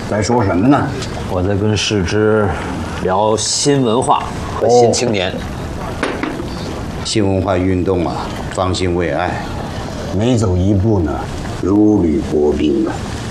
在说什么呢？ 我在跟世之聊新文化和新青年。 新文化运动啊，方兴未艾，每走一步呢，如履薄冰啊。